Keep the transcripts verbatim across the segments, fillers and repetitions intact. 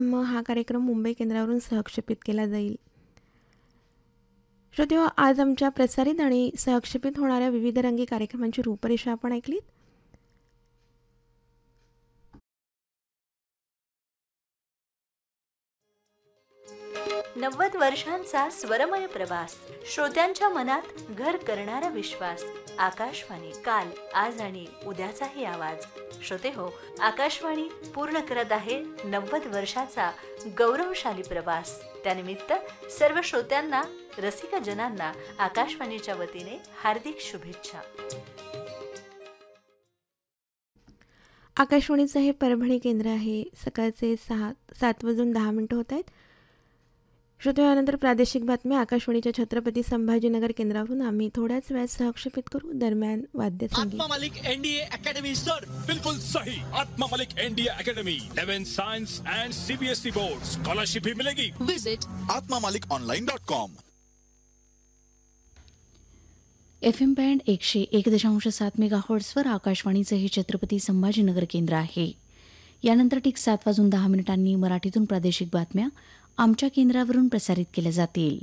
मग हा कार्यक्रम मुंबई केंद्रावरून सहक्षेपित केला जाईल. श्रोतेहो, आज आमच्या प्रसारित आणि सहक्षेपित होणाऱ्या विविध रंगी कार्यक्रमांची रूपरेषा आपण ऐकलीत. नव्वद वर्षांचा स्वरमय प्रवास, श्रोत्यांच्या मनात घर करणारा विश्वास. आकाशवाणी, काल, आज आणि उद्याचाही आवाज. श्रोते हो, आकाशवाणी पूर्ण करत आहे नव्वद वर्षाचा गौरवशाली प्रवास. त्यानिमित्त सर्व श्रोत्यांना, रसिक जनांना आकाशवाणीच्या वतीने हार्दिक शुभेच्छा. आकाशवाणीचं हे परभणी केंद्र आहे. सकाळचे सहा सात वाजून दहा मिनटं होत आहेत. श्रोते, यानंतर प्रादेशिक बातम्या आकाशवाणीच्या छत्रपती संभाजीनगर केंद्रावरून आम्ही थोड्याच वेळात सहक्षेपित करू. दरम्यान वाद्य संगीत. आत्मा मालिक एनडीए अकेडमी सर, बिल्कुल सही. आत्मा मालिक NDA academy, eleven science end CBSE board, scholarship भी मिलेगी. विजिट आत्मा मालिक online dot com. F M band एकशे एक दशांश सात मेगाहर्ट्झवर आकाशवाणीचं हे छत्रपती संभाजीनगर केंद्र आहे. यानंतर ठीक सात वाजून दहा मिनिटांनी मराठीतून प्रादेशिक बातम्या आमच्या केंद्रावरून प्रसारित केल्या जातील.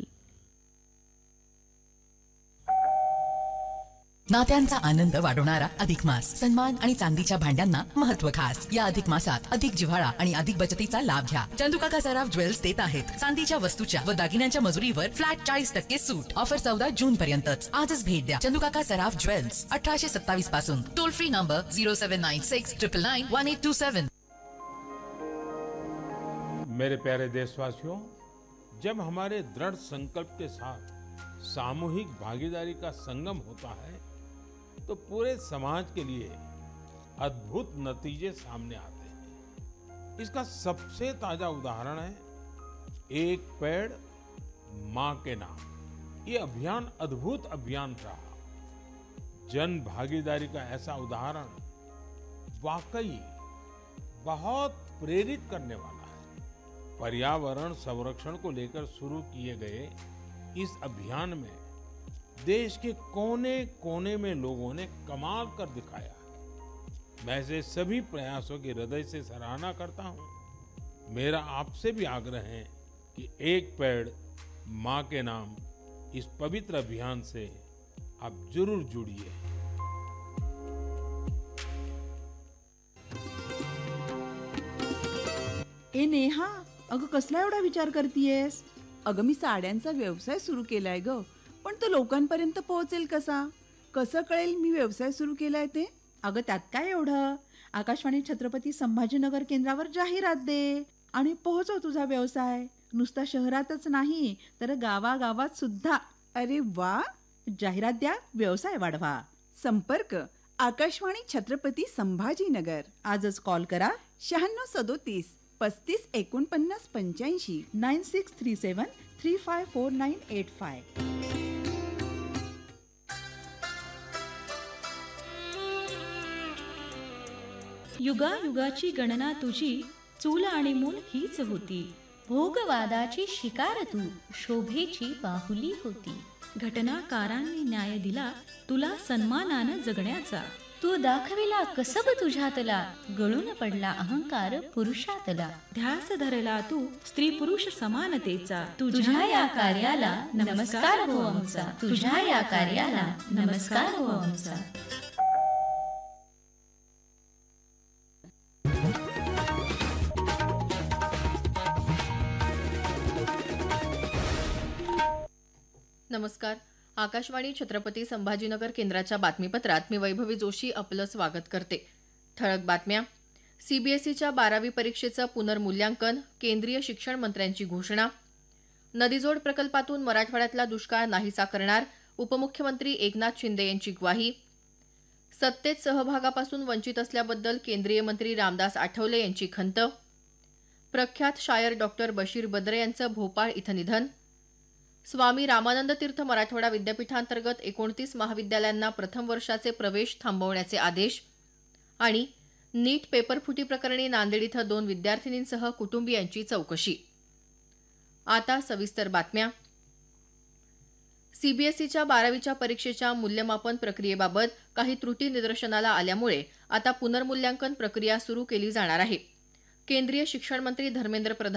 नात्यांचा आनंद वाढवणारा अधिक मास, सन्मान आणि चांदीच्या भांड्यांना महत्व खास. या अधिक मासात अधिक जिव्हाळा आणि अधिक बचतीचा लाभ घ्या. चंदुकाका सराफ ज्वेल्स देत आहेत चांदीच्या वस्तूच्या व दागिन्यांच्या मजुरीवर फ्लॅट चाळीस टक्के सूट. ऑफर चौदा जून पर्यंतच. आजच भेट द्या चंदुकाका सराफ ज्वेल्स, अठराशे सत्तावीस पासून. Toll free number zero seven nine six triple nine one eight to सेवन. मेरे प्यारे देशवासियों, जब हमारे दृढ़ संकल्प के साथ सामूहिक भागीदारी का संगम होता है तो पूरे समाज के लिए अद्भुत नतीजे सामने आते हैं. इसका सबसे ताजा उदाहरण है एक पेड़ मां के नाम. ये अभियान अद्भुत अभियान रहा. जन भागीदारी का ऐसा उदाहरण वाकई बहुत प्रेरित करने वाला है. पर्यावरण संरक्षण को लेकर शुरू किए गए इस अभियान में देश के कोने कोने में लोगों ने कमाल कर दिखाया. मैं ऐसे सभी प्रयासों की हृदय से सराहना करता हूं. मेरा आपसे भी आग्रह है कि एक पेड़ मां के नाम इस पवित्र अभियान से आप जरूर जुड़िए. ए नेहा, अगं कसला एवढा विचार करतीयेस? अगं मी साड्यांचा व्यवसाय सुरू केलाय ग, पण तो लोकांपर्यंत पोहोचेल कसा? कसं कळेल मी व्यवसाय सुरू केलाय ते? अगं त्यात काय एवढं, आकाशवाणी छत्रपती संभाजीनगर केंद्रावर जाहिरात दे आणि पोहोचव तुझा व्यवसाय. नुसता शहरातच नाही तर गावागावात सुद्धा. अरे वा, जाहिरात द्या, व्यवसाय वाढवा. संपर्क आकाशवाणी छत्रपती संभाजीनगर. आजच कॉल करा शहाण्णव सदोतीस पस्तीस एकोणपन्नास पंच्याऐंशी नाईन सिक्स थ्री सेवन three five four nine eight five. युगायुगाची गणना तुझी, चूल आणि मूल हीच होती. भोगवादाची शिकार तू, शोभेची बाहुली होती. घटनाकारांनी न्याय दिला तुला सन्मानानं जगण्याचा. तू दाखविला कसब तुझ्यातला, गळून पडला अहंकार पुरुषातला. ध्यास धरला तू स्त्री पुरुष समानतेचा. तुझ्या या कार्याला नमस्कार हो आमचा. तुझ्या या कार्याला नमस्कार हो आमचा. नमस्कार. आकाशवाणी छत्रपती संभाजीनगर केंद्राच्या बातमीपत्रात मी वैभवी जोशी आपलं स्वागत करते. ठळक बातम्या. सीबीएसईच्या बारावी परीक्षेचं पुनर्मूल्यांकन, केंद्रीय शिक्षण मंत्र्यांची घोषणा. नदीजोड प्रकल्पातून मराठवाड्यातला दुष्काळ नाहीसा करणार, उपमुख्यमंत्री एकनाथ शिंदे यांची ग्वाही. सत्तेत सहभागापासून वंचित असल्याबद्दल केंद्रीय मंत्री रामदास आठवले यांची खंत. प्रख्यात शायर डॉक्टर बशीर बद्र यांचं भोपाळ इथं निधन. स्वामी रामानंद तीर्थ मराठवाडा विद्यापीठांतर्गत एकोणतीस महाविद्यालयांना प्रथम वर्षाचे प्रवेश थांबवण्याचे आदेश. आणि नीट पेपरफुटी प्रकरणी नांदेड इथं दोन विद्यार्थिनींसह कुटुंबियांची चौकशी. आता सविस्तर बातम्या. सीबीएसईच्या बारावीच्या परीक्षेच्या मूल्यमापन प्रक्रियेबाबत काही त्रुटी निदर्शनाला आल्यामुळे आता पुनर्मूल्यांकन प्रक्रिया सुरू केली जाणार आहे. केंद्रीय शिक्षण मंत्री धर्मेंद्र प्रधान